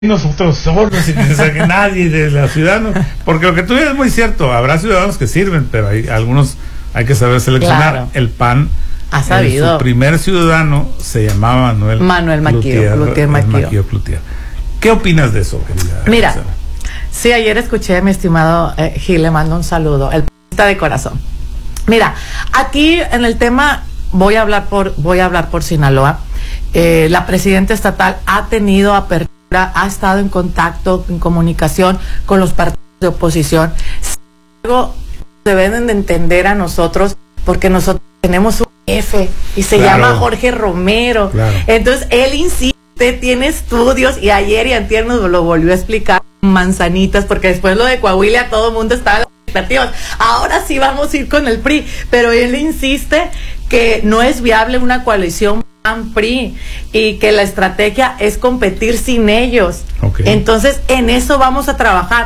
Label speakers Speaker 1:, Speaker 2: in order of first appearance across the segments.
Speaker 1: nosotros solos sin pensar que nadie de la ciudad, porque lo que tú dices es muy cierto, habrá ciudadanos que sirven, pero hay algunos, hay que saber seleccionar.
Speaker 2: Claro.
Speaker 1: El PAN
Speaker 2: ha sabido.
Speaker 1: Su primer ciudadano se llamaba Manuel Maquío Cloutier. ¿Qué opinas de eso, querida?
Speaker 2: Mira,
Speaker 1: Roxana?
Speaker 2: sí, ayer escuché a mi estimado Gil, le mando un saludo, el p*** de corazón. Mira, aquí en el tema voy a hablar por Sinaloa. La presidenta estatal ha tenido apertura, ha estado en contacto, en comunicación con los partidos de oposición. Algo deben de entender a nosotros, porque nosotros tenemos un jefe y se llama Jorge Romero. Claro. Entonces él insiste, tiene estudios, y ayer y antier nos lo volvió a explicar manzanitas, porque después lo de Coahuila todo el mundo estaba en las expectativas. Ahora sí vamos a ir con el PRI, pero él insiste que no es viable una coalición PAN-PRI y que la estrategia es competir sin ellos. Okay. Entonces en eso vamos a trabajar.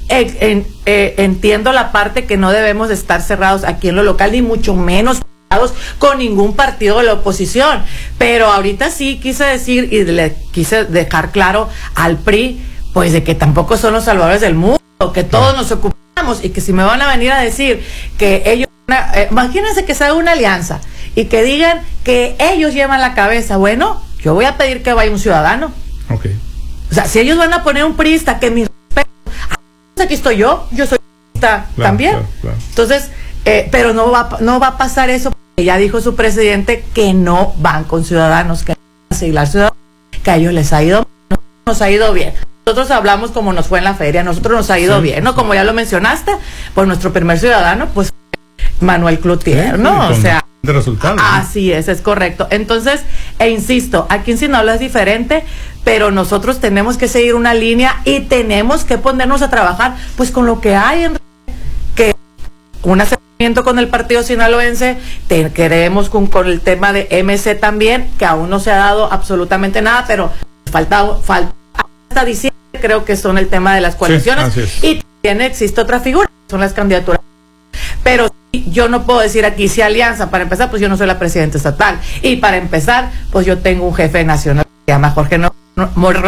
Speaker 2: Entiendo la parte que no debemos estar cerrados aquí en lo local, ni mucho menos con ningún partido de la oposición, pero ahorita sí quise decir y le quise dejar claro al PRI, pues de que tampoco son los salvadores del mundo, que todos nos ocupamos, y que si me van a venir a decir que ellos, imagínense que se haga una alianza y que digan que ellos llevan la cabeza, bueno, yo voy a pedir que vaya un ciudadano. Okay. O sea, si ellos van a poner un priista, que mi respeto, aquí estoy yo soy priista también. Claro. Entonces, pero no va a pasar eso, porque ya dijo su presidente que no van con ciudadanos, que van a asignar ciudadanos, que a ellos les ha ido, nos ha ido bien. Nosotros hablamos como nos fue en la feria, nosotros nos ha ido bien, ¿no? Como ya lo mencionaste, pues nuestro primer ciudadano, pues Manuel Cloutier, ¿no? O sea,
Speaker 1: de resultados.
Speaker 2: Así es correcto. Entonces, insisto, aquí en Sinaloa es diferente, pero nosotros tenemos que seguir una línea y tenemos que ponernos a trabajar, pues con lo que hay, que un acercamiento con el partido sinaloense, queremos con el tema de MC también, que aún no se ha dado absolutamente nada, pero falta hasta diciembre, creo que son el tema de las coaliciones, y también existe otra figura, son las candidaturas. Pero yo no puedo decir aquí si alianza. Para empezar, pues yo no soy la presidenta estatal, y para empezar, pues yo tengo un jefe nacional que se llama Jorge Romero,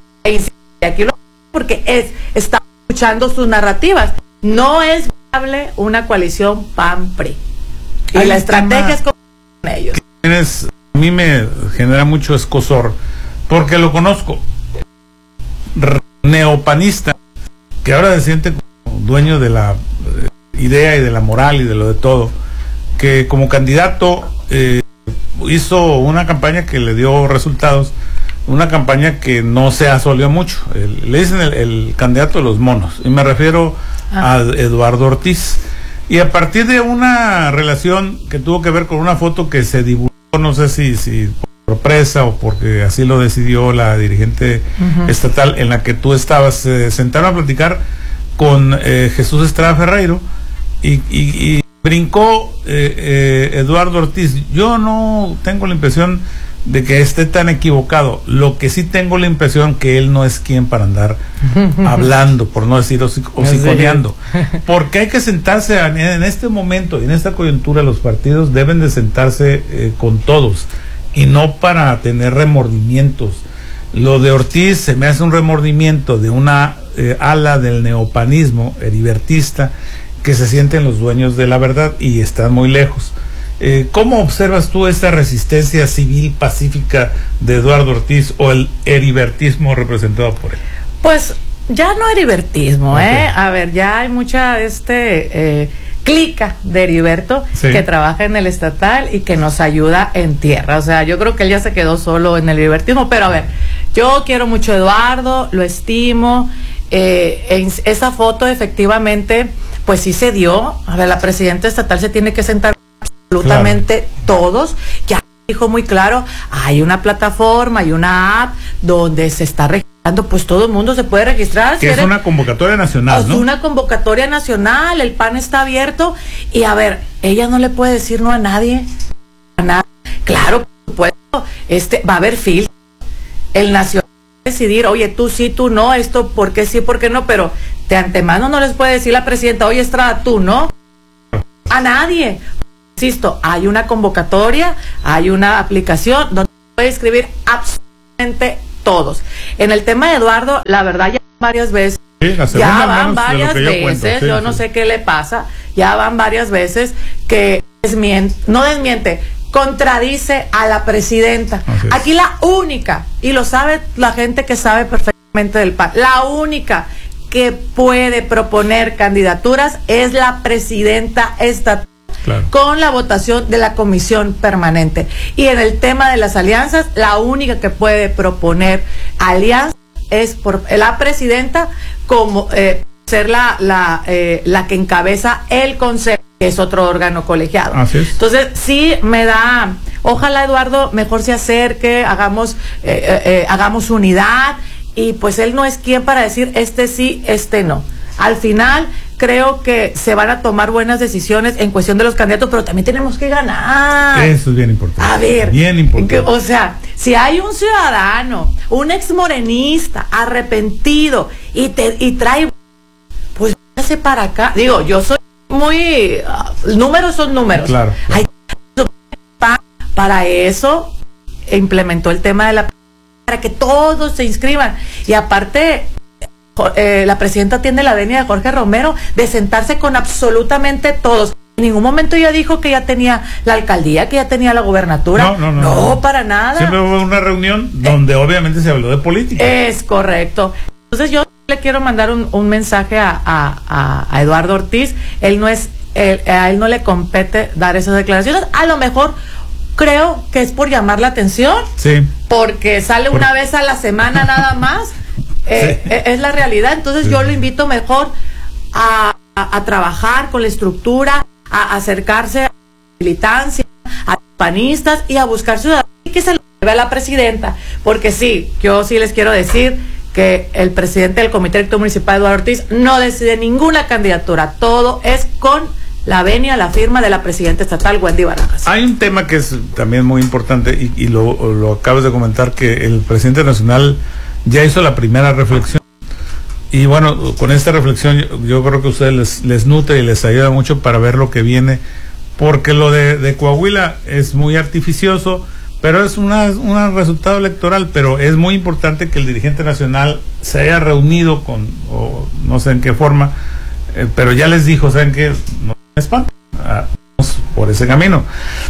Speaker 2: porque está escuchando sus narrativas. No es viable una coalición PAN-PRI, y la estrategia es con ellos.
Speaker 1: A mí me genera mucho escozor, porque lo conozco, neopanista, que ahora se siente como dueño de la idea y de la moral y de lo de todo, que como candidato hizo una campaña que le dio resultados, una campaña que no se asoleó mucho. Le dicen el candidato de los monos, y me refiero a Eduardo Ortiz, y a partir de una relación que tuvo que ver con una foto que se divulgó, no sé si por sorpresa o porque así lo decidió la dirigente estatal, en la que tú estabas, sentaron a platicar con Jesús Estrada Ferreiro, y brincó Eduardo Ortiz. Yo no tengo la impresión de que esté tan equivocado. Lo que sí tengo la impresión que él no es quien para andar hablando, por no decir hociconeando, porque hay que sentarse en este momento, en esta coyuntura. Los partidos deben de sentarse con todos, y no para tener remordimientos. Lo de Ortiz se me hace un remordimiento de una ala del neopanismo heribertista, que se sienten los dueños de la verdad y están muy lejos. ¿Cómo observas tú esta resistencia civil pacífica de Eduardo Ortiz, o el heribertismo representado por él?
Speaker 2: Pues ya no heribertismo, a ver, ya hay mucha clica de Heriberto que trabaja en el estatal y que nos ayuda en tierra. O sea, yo creo que él ya se quedó solo en el heribertismo, pero a ver, yo quiero mucho a Eduardo, lo estimo. Esa foto efectivamente pues sí se dio. A ver, la presidenta estatal se tiene que sentar absolutamente todos. Ya dijo muy claro, hay una plataforma, hay una app donde se está registrando, pues todo el mundo se puede registrar.
Speaker 1: Que es una convocatoria nacional, ¿no? Es
Speaker 2: una convocatoria nacional, el PAN está abierto, y a ver, ella no le puede decir no a nadie. Claro, por supuesto, va a haber filtros. El nacional va a decidir, oye, tú sí, tú no, esto, ¿por qué sí, por qué no? Pero de antemano no les puede decir la presidenta, oye, Estrada, tú no. A nadie. Insisto, hay una convocatoria, hay una aplicación donde puede escribir absolutamente todos. En el tema de Eduardo, la verdad ya varias veces,
Speaker 1: sí,
Speaker 2: ya van varias veces, yo no sé qué le pasa, ya van varias veces que contradice a la presidenta. Aquí la única, y lo sabe la gente que sabe perfectamente del PAN, la única que puede proponer candidaturas es la presidenta estatal. Claro. Con la votación de la comisión permanente. Y en el tema de las alianzas, la única que puede proponer alianzas es por la presidenta, como ser la que encabeza el consejo, que es otro órgano colegiado.
Speaker 1: Así es.
Speaker 2: Entonces sí me da, ojalá Eduardo mejor se acerque, hagamos unidad, y pues él no es quien para decir este sí, este no. Al final creo que se van a tomar buenas decisiones en cuestión de los candidatos, pero también tenemos que ganar.
Speaker 1: Eso es bien importante.
Speaker 2: A ver,
Speaker 1: bien importante.
Speaker 2: O sea, si hay un ciudadano, un exmorenista arrepentido y trae, pues hágase para acá. Digo, yo soy muy números son números.
Speaker 1: Claro.
Speaker 2: Hay para eso implementó el tema de para que todos se inscriban. Y aparte la presidenta tiene la venia de Jorge Romero de sentarse con absolutamente todos. En ningún momento ella dijo que ya tenía la alcaldía, que ya tenía la gobernatura. No, para nada.
Speaker 1: Siempre hubo una reunión donde obviamente se habló de política.
Speaker 2: Es correcto. Entonces yo le quiero mandar un mensaje a Eduardo Ortiz. A él no le compete dar esas declaraciones. A lo mejor creo que es por llamar la atención.
Speaker 1: Sí.
Speaker 2: Porque sale una vez a la semana nada más. Sí. Es la realidad. Entonces yo lo invito mejor a trabajar con la estructura, a acercarse a la militancia, a panistas y a buscar ciudadanos, y que se lo lleve a la presidenta, porque sí, yo sí les quiero decir que el presidente del Comité Electoral Municipal, Eduardo Ortiz, no decide ninguna candidatura, todo es con la venia, la firma de la presidenta estatal, Wendy Barajas.
Speaker 1: Hay un tema que es también muy importante y lo acabas de comentar, que el presidente nacional ya hizo la primera reflexión, y bueno, con esta reflexión yo creo que a ustedes les nutre y les ayuda mucho para ver lo que viene, porque lo de Coahuila es muy artificioso, pero es un resultado electoral, pero es muy importante que el dirigente nacional se haya reunido con, o no sé en qué forma, pero ya les dijo, ¿saben qué? No me espanten, vamos por ese camino.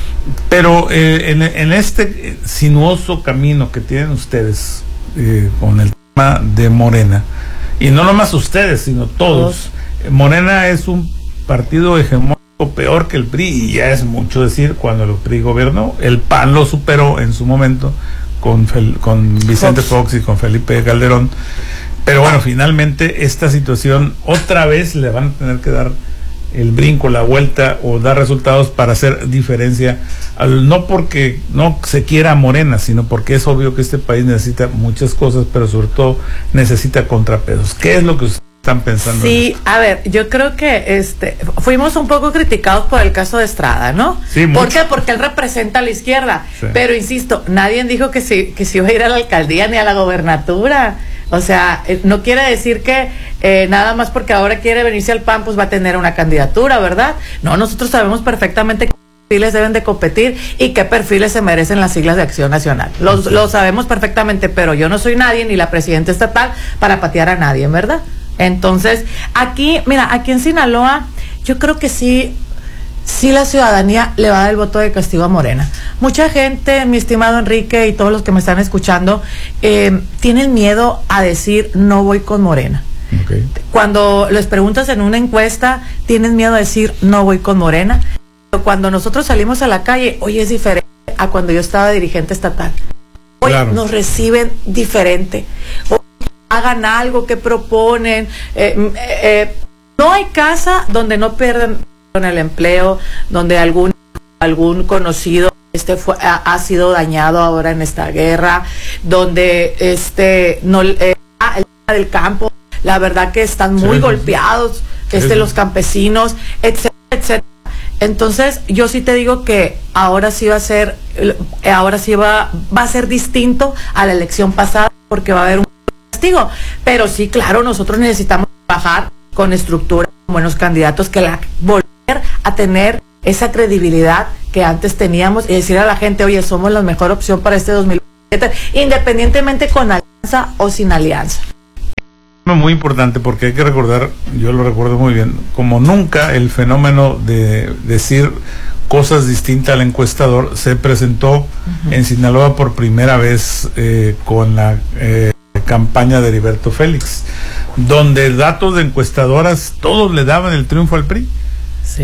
Speaker 1: Pero en este sinuoso camino que tienen ustedes con el tema de Morena, y no nomás ustedes, sino todos, Morena es un partido hegemónico peor que el PRI, y ya es mucho decir. Cuando el PRI gobernó, el PAN lo superó en su momento con Vicente Fox y con Felipe Calderón, pero bueno, finalmente esta situación otra vez le van a tener que dar el brinco, la vuelta, o dar resultados para hacer diferencia, no porque no se quiera Morena, sino porque es obvio que este país necesita muchas cosas, pero sobre todo necesita contrapesos. ¿Qué es lo que ustedes están pensando?
Speaker 2: Sí, a ver, yo creo que fuimos un poco criticados por el caso de Estrada, ¿no?
Speaker 1: Sí,
Speaker 2: ¿Por qué? Porque él representa a la izquierda, sí. Pero insisto, nadie dijo que si iba a ir a la alcaldía ni a la gobernatura. O sea, no quiere decir que nada más porque ahora quiere venirse al PAN, pues va a tener una candidatura, ¿verdad? No, nosotros sabemos perfectamente qué perfiles deben de competir y qué perfiles se merecen las siglas de Acción Nacional. Lo sabemos perfectamente, pero yo no soy nadie, ni la presidenta estatal, para patear a nadie, ¿verdad? Entonces, aquí en Sinaloa, yo creo que sí la ciudadanía le va a dar el voto de castigo a Morena. Mucha gente, mi estimado Enrique y todos los que me están escuchando, tienen miedo a decir no voy con Morena.
Speaker 1: Okay.
Speaker 2: Cuando les preguntas en una encuesta, tienen miedo a decir no voy con Morena. Pero cuando nosotros salimos a la calle, hoy es diferente a cuando yo estaba dirigente estatal. Hoy claro, nos reciben diferente. Hoy hagan algo, que proponen. No hay casa donde no pierdan con el empleo, donde algún conocido ha sido dañado ahora en esta guerra, donde el tema del campo, la verdad que están muy golpeados, los campesinos, etcétera, etcétera. Entonces, yo sí te digo que ahora sí va a ser distinto a la elección pasada, porque va a haber un castigo. Pero sí, claro, nosotros necesitamos trabajar con estructura, con buenos candidatos, volver a tener esa credibilidad que antes teníamos y decir a la gente, oye, somos la mejor opción para este 2020, independientemente con alianza o sin alianza.
Speaker 1: Muy importante, porque hay que recordar, yo lo recuerdo muy bien, como nunca el fenómeno de decir cosas distintas al encuestador se presentó en Sinaloa por primera vez con la campaña de Heriberto Félix, donde datos de encuestadoras todos le daban el triunfo al PRI. Sí.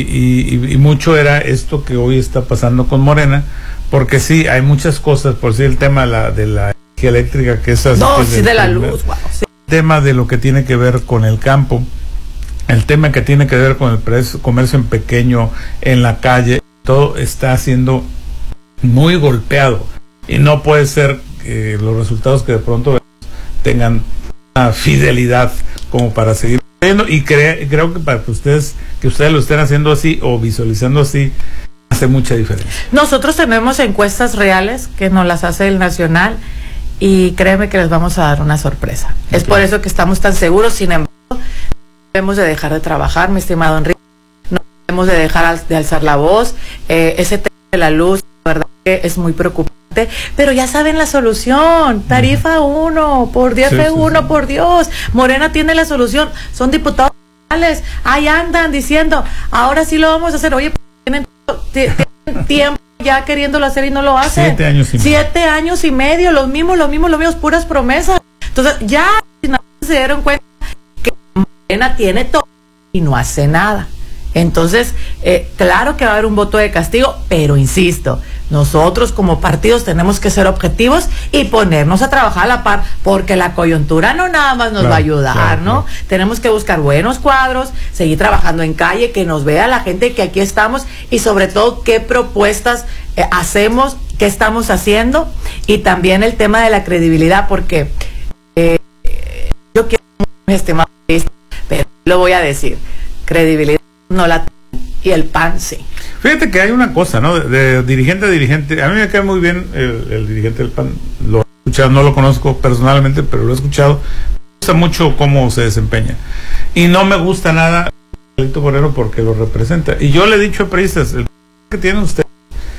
Speaker 1: Y mucho era esto que hoy está pasando con Morena, porque sí, hay muchas cosas, por decir el tema de la energía eléctrica, que es así.
Speaker 2: No, sí, de la luz, wow, sí.
Speaker 1: El tema de lo que tiene que ver con el campo, el tema que tiene que ver con el comercio en pequeño, en la calle, todo está siendo muy golpeado, y no puede ser que los resultados que de pronto tengan una fidelidad como para seguir viendo, y creo que para que ustedes lo estén haciendo así o visualizando así hace mucha diferencia.
Speaker 2: Nosotros tenemos encuestas reales que nos las hace el Nacional, y créeme que les vamos a dar una sorpresa. Okay. Es por eso que estamos tan seguros. Sin embargo, no debemos de dejar de trabajar, mi estimado Enrique, no debemos de dejar de alzar la voz. Ese tema de la luz, la verdad que es muy preocupante, pero ya saben la solución: tarifa 1 por 10 sí, F1, sí. Por Dios, Morena tiene la solución, son diputados locales, ahí andan diciendo, ahora sí lo vamos a hacer. Oye, tienen tiempo ya queriéndolo hacer y no lo hacen.
Speaker 1: 7 años y medio.
Speaker 2: 7 años y medio, los mismos, puras promesas. Entonces, ya se dieron cuenta que Morena tiene todo y no hace nada. Entonces, claro que va a haber un voto de castigo, pero insisto, nosotros como partidos tenemos que ser objetivos y ponernos a trabajar a la par, porque la coyuntura no nada más nos va a ayudar, ¿no? Claro. Tenemos que buscar buenos cuadros, seguir trabajando en calle, que nos vea la gente que aquí estamos, y sobre todo qué propuestas hacemos, qué estamos haciendo, y también el tema de la credibilidad, porque yo quiero, estimado, pero lo voy a decir, credibilidad no la tengo, y el PAN sí.
Speaker 1: Fíjate que hay una cosa, ¿no? De dirigente a dirigente. A mí me cae muy bien el dirigente del PAN. Lo he escuchado, no lo conozco personalmente, pero lo he escuchado. Me gusta mucho cómo se desempeña. Y no me gusta nada Alito Borrero porque lo representa. Y yo le he dicho a priistas, el que tienen ustedes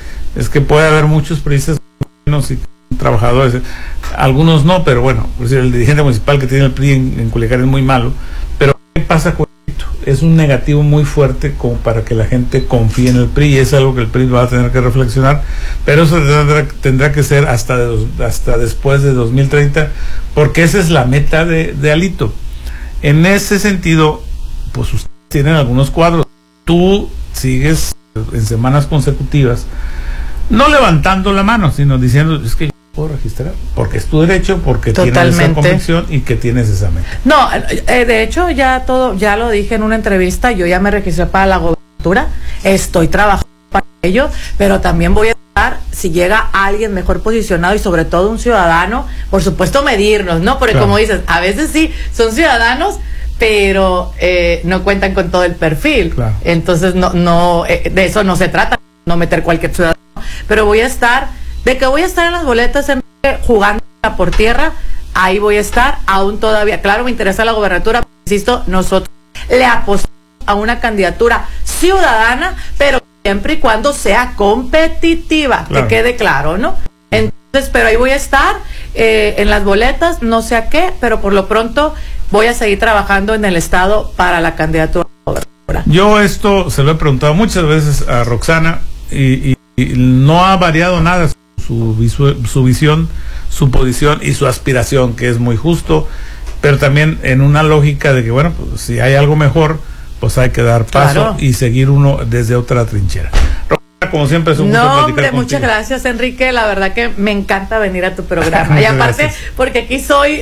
Speaker 1: es que puede haber muchos priistas buenos y trabajadores. Algunos no, pero bueno, por decir, el dirigente municipal que tiene el PRI en Culiacán es muy malo. Pero ¿qué pasa con esto? Es un negativo muy fuerte como para que la gente confíe en el PRI, y es algo que el PRI va a tener que reflexionar, pero eso tendrá que ser hasta después de 2030, porque esa es la meta de Alito. En ese sentido, pues ustedes tienen algunos cuadros. Tú sigues en semanas consecutivas no levantando la mano, sino diciendo, es que yo puedo registrar, porque es tu derecho, porque tienes esa convicción y que tienes esa meta.
Speaker 2: No, de hecho ya lo dije en una entrevista, yo ya me registré para la gobernatura, estoy trabajando para ello, pero también voy a estar, si llega alguien mejor posicionado y sobre todo un ciudadano, por supuesto medirnos, ¿no? Porque claro, como dices, a veces sí, son ciudadanos, pero no cuentan con todo el perfil. Claro. Entonces de eso no se trata, no meter cualquier ciudadano, pero voy a estar, de que voy a estar en las boletas jugando por tierra, ahí voy a estar, aún todavía, claro, me interesa la gobernatura, insisto, nosotros le apostamos a una candidatura ciudadana, pero siempre y cuando sea competitiva, claro, que quede claro, ¿no? Entonces, pero ahí voy a estar en las boletas, no sé a qué, pero por lo pronto voy a seguir trabajando en el estado para la candidatura a la gobernatura.
Speaker 1: Yo esto se lo he preguntado muchas veces a Roxana y no ha variado nada su visión, su posición y su aspiración, que es muy justo, pero también en una lógica de que, bueno, pues, si hay algo mejor, pues hay que dar paso, claro, y seguir uno desde otra trinchera. Como siempre es un gusto platicar contigo.
Speaker 2: Muchas gracias, Enrique, la verdad que me encanta venir a tu programa. Y aparte, gracias, porque aquí soy,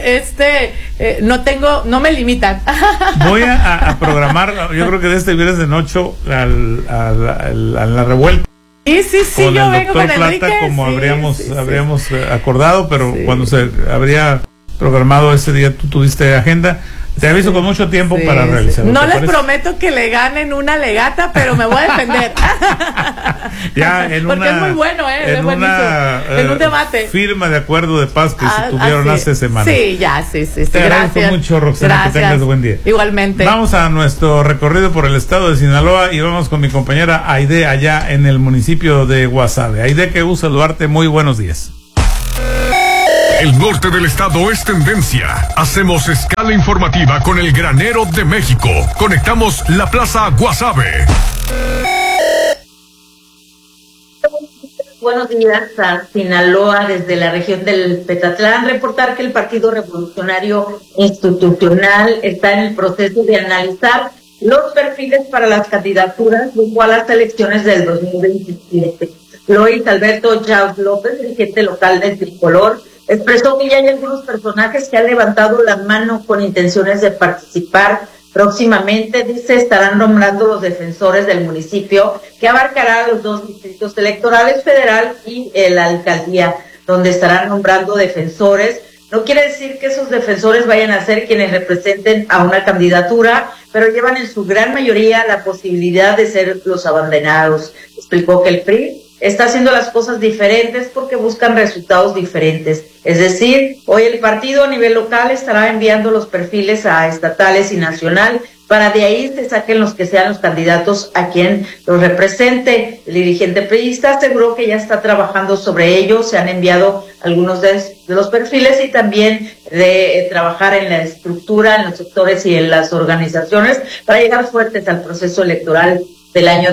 Speaker 2: no me limitan.
Speaker 1: Voy a programar, yo creo que de este viernes de noche a la revuelta.
Speaker 2: Sí, con yo vengo con Enrique.
Speaker 1: Plata, como habríamos acordado, pero sí, cuando se habría programado ese día, tú tuviste agenda. Te aviso con mucho tiempo para realizarlo.
Speaker 2: No les prometo que le ganen una legata, pero me voy a defender.
Speaker 1: Ya
Speaker 2: porque es muy bueno, en un debate.
Speaker 1: Firma de acuerdo de paz que se tuvieron hace semanas.
Speaker 2: Sí, ya, sí.
Speaker 1: Te agradezco mucho, Roxana, que tengas buen día.
Speaker 2: Igualmente.
Speaker 1: Vamos a nuestro recorrido por el estado de Sinaloa y vamos con mi compañera Aide allá en el municipio de Guasave. Aide, que gusto saludarte, muy buenos días.
Speaker 3: El norte del estado es tendencia. Hacemos escala informativa con el granero de México. Conectamos la Plaza Guasave.
Speaker 4: Buenos días a Sinaloa desde la región del Petatlán. Reportar que el Partido Revolucionario Institucional está en el proceso de analizar los perfiles para las candidaturas rumbo a las elecciones del 2027. Luis Alberto Jaus López, dirigente local del Tricolor, expresó que ya hay algunos personajes que han levantado la mano con intenciones de participar. Próximamente, dice, estarán nombrando los defensores del municipio, que abarcará los 2 distritos electorales, federal y la alcaldía, donde estarán nombrando defensores. No quiere decir que esos defensores vayan a ser quienes representen a una candidatura, pero llevan en su gran mayoría la posibilidad de ser los abanderados. Explicó que el PRI está haciendo las cosas diferentes porque buscan resultados diferentes. Es decir, hoy el partido a nivel local estará enviando los perfiles a estatales y nacional para de ahí se saquen los que sean los candidatos a quien los represente. El dirigente priista aseguró que ya está trabajando sobre ello, se han enviado algunos de los perfiles y también de trabajar en la estructura, en los sectores y en las organizaciones para llegar fuertes al proceso electoral del año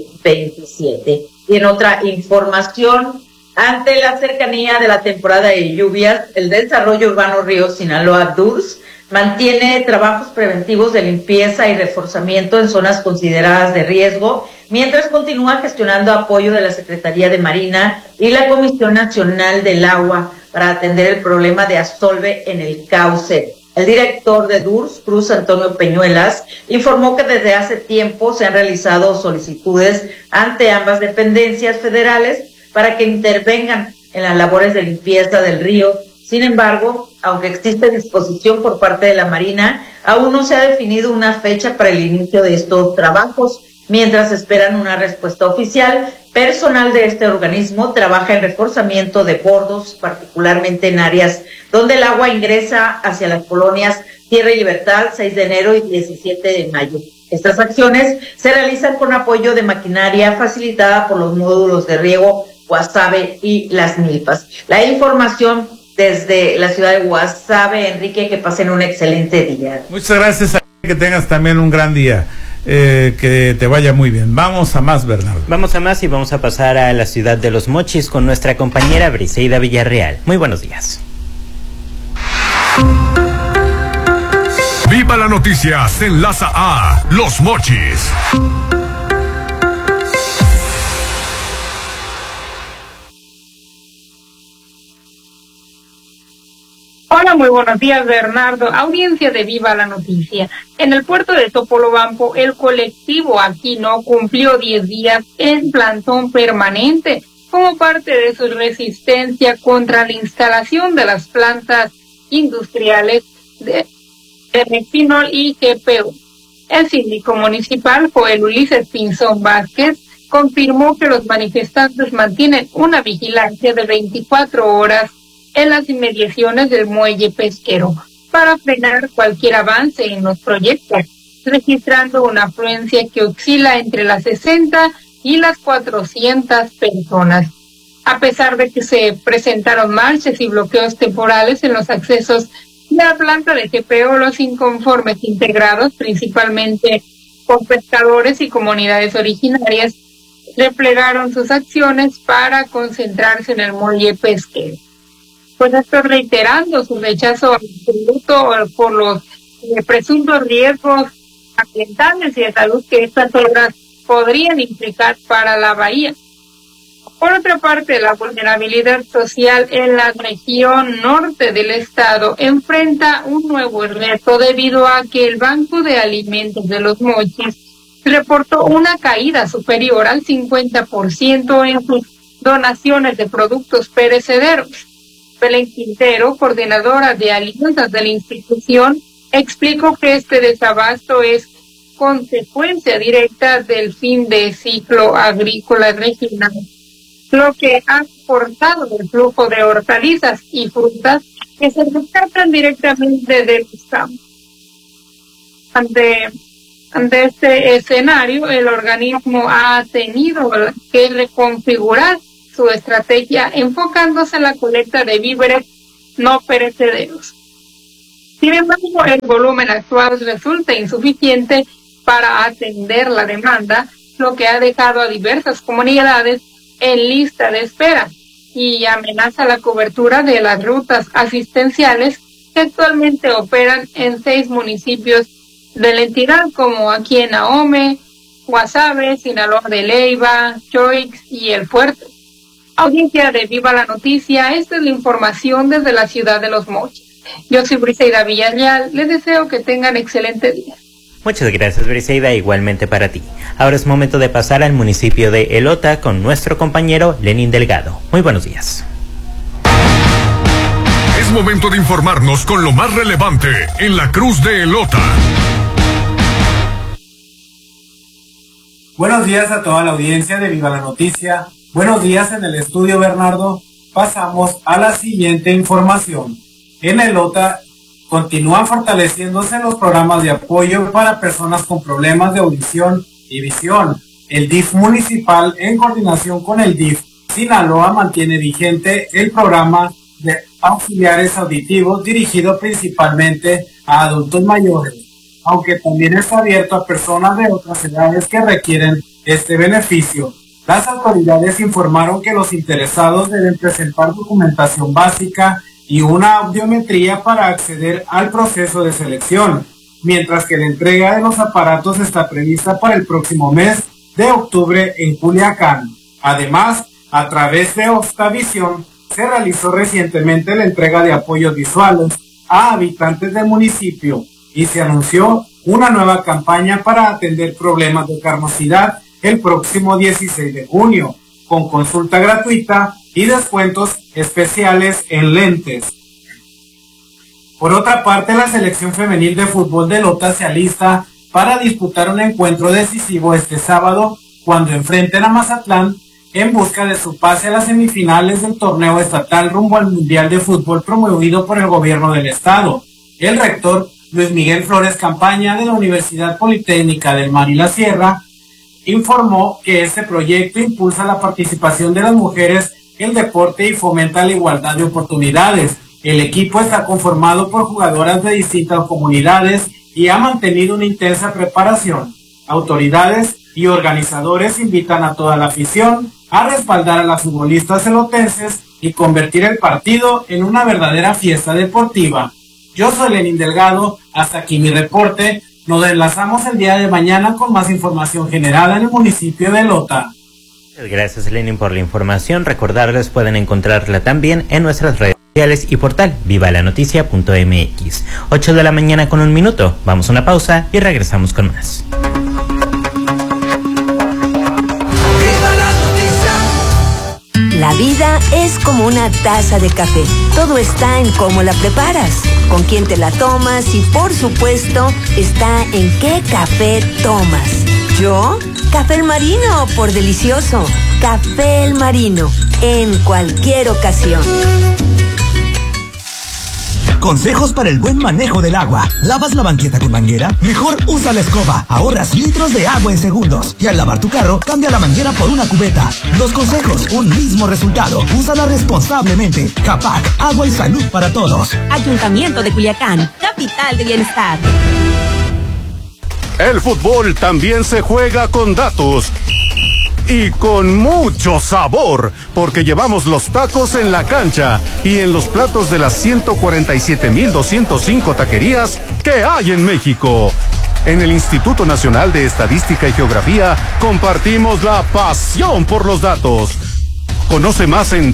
Speaker 4: 2027. Y en otra información, ante la cercanía de la temporada de lluvias, el Desarrollo Urbano Río Sinaloa, DURS, mantiene trabajos preventivos de limpieza y reforzamiento en zonas consideradas de riesgo, mientras continúa gestionando apoyo de la Secretaría de Marina y la Comisión Nacional del Agua para atender el problema de asolve en el cauce. El director de DURS, Cruz Antonio Peñuelas, informó que desde hace tiempo se han realizado solicitudes ante ambas dependencias federales para que intervengan en las labores de limpieza del río. Sin embargo, aunque existe disposición por parte de la Marina, aún no se ha definido una fecha para el inicio de estos trabajos. Mientras esperan una respuesta oficial, personal de este organismo trabaja en reforzamiento de bordos, particularmente en áreas donde el agua ingresa hacia las colonias Tierra y Libertad, 6 de enero y 17 de mayo. Estas acciones se realizan con apoyo de maquinaria facilitada por los módulos de riego Guasave y Las Milpas. La información desde la ciudad de Guasave. Enrique, que pasen un excelente día.
Speaker 1: Muchas gracias, que tengas también un gran día. Que te vaya muy bien. Vamos a más, Bernardo.
Speaker 5: Vamos a más y vamos a pasar a la ciudad de Los Mochis con nuestra compañera Briseida Villarreal. Muy buenos días.
Speaker 3: Viva la noticia, se enlaza a Los Mochis.
Speaker 6: Hola, muy buenos días, Bernardo. Audiencia de Viva la Noticia. En el puerto de Topolobampo, el colectivo Aquino cumplió 10 días en plantón permanente como parte de su resistencia contra la instalación de las plantas industriales de refinol y GPU. El síndico municipal, Joel Ulises Pinzón Vázquez, confirmó que los manifestantes mantienen una vigilancia de 24 horas en las inmediaciones del muelle pesquero para frenar cualquier avance en los proyectos, registrando una afluencia que oscila entre las 60 y las 400 personas. A pesar de que se presentaron marchas y bloqueos temporales en los accesos de la planta de GPO, los inconformes integrados principalmente por pescadores y comunidades originarias replegaron sus acciones para concentrarse en el muelle pesquero. Pues estoy reiterando su rechazo absoluto por los presuntos riesgos ambientales y de salud que estas obras podrían implicar para la bahía. Por otra parte, la vulnerabilidad social en la región norte del estado enfrenta un nuevo reto debido a que el Banco de Alimentos de Los Mochis reportó una caída superior al 50% en sus donaciones de productos perecederos. Belén Quintero, coordinadora de alimentos de la institución, explicó que este desabasto es consecuencia directa del fin de ciclo agrícola regional, lo que ha cortado el flujo de hortalizas y frutas que se rescatan directamente de los campos. Ante este escenario, el organismo ha tenido que reconfigurar su estrategia enfocándose en la colecta de víveres no perecederos. Sin embargo, el volumen actual resulta insuficiente para atender la demanda, lo que ha dejado a diversas comunidades en lista de espera y amenaza la cobertura de las rutas asistenciales que actualmente operan en 6 municipios de la entidad, como aquí en Ahome, Guasave, Sinaloa de Leiva, Choix y El Fuerte. Audiencia de Viva la Noticia, esta es la información desde la ciudad de Los Mochis. Yo soy Briseida Villarreal, les deseo que tengan excelente día.
Speaker 5: Muchas gracias, Briseida, igualmente para ti. Ahora es momento de pasar al municipio de Elota con nuestro compañero Lenin Delgado. Muy buenos días.
Speaker 3: Es momento de informarnos con lo más relevante en la Cruz de Elota.
Speaker 7: Buenos días a toda la audiencia de Viva la Noticia. Buenos días en el estudio, Bernardo. Pasamos a la siguiente información. En Elota continúan fortaleciéndose los programas de apoyo para personas con problemas de audición y visión. El DIF municipal, en coordinación con el DIF Sinaloa, mantiene vigente el programa de auxiliares auditivos dirigido principalmente a adultos mayores, aunque también está abierto a personas de otras edades que requieren este beneficio. Las autoridades informaron que los interesados deben presentar documentación básica y una audiometría para acceder al proceso de selección, mientras que la entrega de los aparatos está prevista para el próximo mes de octubre en Culiacán. Además, a través de Ostavisión, se realizó recientemente la entrega de apoyos visuales a habitantes del municipio y se anunció una nueva campaña para atender problemas de carnosidad el próximo 16 de junio, con consulta gratuita y descuentos especiales en lentes. Por otra parte, la selección femenil de fútbol de Elota se alista para disputar un encuentro decisivo este sábado cuando enfrenten a Mazatlán en busca de su pase a las semifinales del torneo estatal rumbo al Mundial de Fútbol promovido por el gobierno del estado. El rector Luis Miguel Flores Campaña de la Universidad Politécnica del Mar y la Sierra informó que este proyecto impulsa la participación de las mujeres en el deporte y fomenta la igualdad de oportunidades. El equipo está conformado por jugadoras de distintas comunidades y ha mantenido una intensa preparación. Autoridades y organizadores invitan a toda la afición a respaldar a las futbolistas elotenses y convertir el partido en una verdadera fiesta deportiva. Yo soy Lenin Delgado, hasta aquí mi reporte. Nos enlazamos el día de mañana con más información generada en el municipio de Elota.
Speaker 5: Gracias, Lenin, por la información. Recordarles, pueden encontrarla también en nuestras redes sociales y portal vivalanoticia.mx. 8 de la mañana con 1 minuto. Vamos a una pausa y regresamos con más.
Speaker 8: La vida es como una taza de café. Todo está en cómo la preparas, con quién te la tomas y, por supuesto, está en qué café tomas. ¿Yo? Café El Marino, por delicioso. Café El Marino, en cualquier ocasión.
Speaker 9: Consejos para el buen manejo del agua. ¿Lavas la banqueta con manguera? Mejor usa la escoba. Ahorras litros de agua en segundos. Y al lavar tu carro, cambia la manguera por una cubeta. 2 consejos, un mismo resultado. Úsala responsablemente. Capac, agua y salud para todos.
Speaker 10: Ayuntamiento de Culiacán, capital de bienestar.
Speaker 11: El fútbol también se juega con datos. Y con mucho sabor, porque llevamos los tacos en la cancha y en los platos de las 147,205 taquerías que hay en México. En el Instituto Nacional de Estadística y Geografía compartimos la pasión por los datos. Conoce más en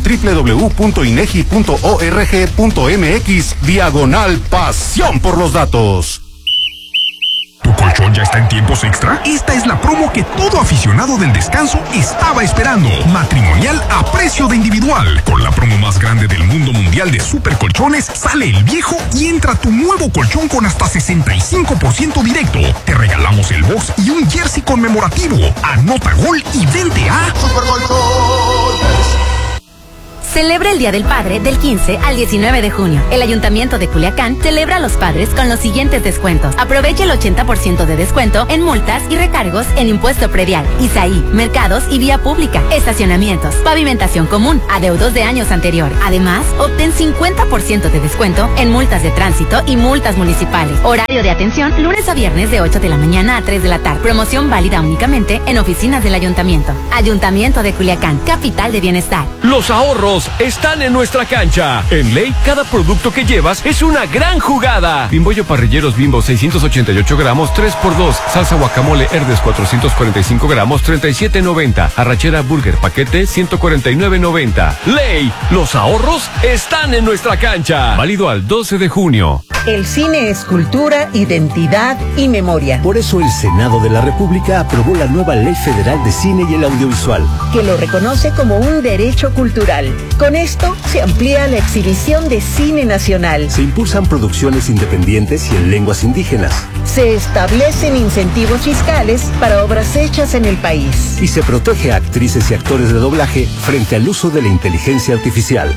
Speaker 11: www.inegi.org.mx/pasión por los datos.
Speaker 3: ¿Tu colchón ya está en tiempos extra? Esta es la promo que todo aficionado del descanso estaba esperando. Matrimonial a precio de individual. Con la promo más grande del mundo mundial de super colchones, sale el viejo y entra tu nuevo colchón con hasta 65% directo. Te regalamos el box y un jersey conmemorativo. Anota gol y vente a Super Colchones.
Speaker 10: Celebra el Día del Padre del 15 al 19 de junio. El Ayuntamiento de Culiacán celebra a los padres con los siguientes descuentos. Aprovecha el 80% de descuento en multas y recargos en impuesto predial, ISAI, mercados y vía pública, estacionamientos, pavimentación común, adeudos de años anteriores. Además, obtén 50% de descuento en multas de tránsito y multas municipales. Horario de atención lunes a viernes de 8 de la mañana a 3 de la tarde. Promoción válida únicamente en oficinas del Ayuntamiento. Ayuntamiento de Culiacán, capital de bienestar.
Speaker 12: Los ahorros están en nuestra cancha. En Ley, cada producto que llevas es una gran jugada. Bimbollo parrilleros Bimbo 688 gramos, 3x2. Salsa guacamole Herdes 445 gramos, 37.90. Arrachera Burger paquete, 149.90. Ley, los ahorros están en nuestra cancha. Válido al 12 de junio.
Speaker 13: El cine es cultura, identidad y memoria.
Speaker 14: Por eso el Senado de la República aprobó la nueva Ley Federal de Cine y el Audiovisual,
Speaker 13: que lo reconoce como un derecho cultural. Con esto se amplía la exhibición de cine nacional.
Speaker 14: Se impulsan producciones independientes y en lenguas indígenas.
Speaker 13: Se establecen incentivos fiscales para obras hechas en el país.
Speaker 14: Y se protege a actrices y actores de doblaje frente al uso de la inteligencia artificial.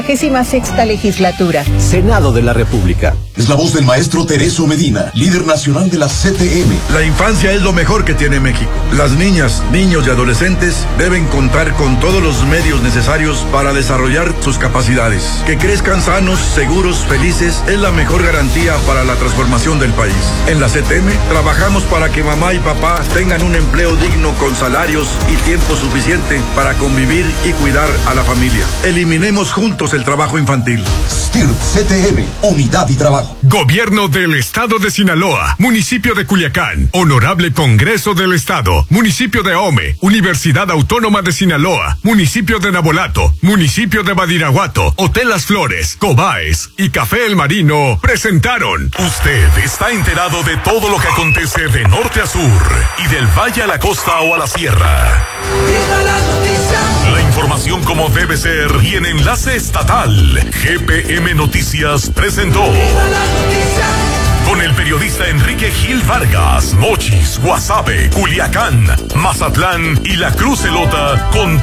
Speaker 13: 66ª legislatura.
Speaker 14: Senado de la República.
Speaker 15: Es la voz del maestro Tereso Medina, líder nacional de la CTM.
Speaker 16: La infancia es lo mejor que tiene México. Las niñas, niños y adolescentes deben contar con todos los medios necesarios para desarrollar sus capacidades. Que crezcan sanos, seguros, felices es la mejor garantía para la transformación del país. En la CTM trabajamos para que mamá y papá tengan un empleo digno con salarios y tiempo suficiente para convivir y cuidar a la familia. Eliminemos juntos el trabajo infantil.
Speaker 15: STIRT CTM, unidad y trabajo.
Speaker 3: Gobierno del Estado de Sinaloa, Municipio de Culiacán, Honorable Congreso del Estado, Municipio de Ahome, Universidad Autónoma de Sinaloa, Municipio de Nabolato, Municipio de Badiraguato, Hotel Las Flores, Cobaes y Café El Marino presentaron.
Speaker 17: Usted está enterado de todo lo que acontece de norte a sur y del valle a la costa o a la sierra. La información como debe ser y en enlace estatal. GPM Noticias presentó. Con el periodista Enrique Gil Vargas, Mochis, Guasave, Culiacán, Mazatlán y La Cruz Elota con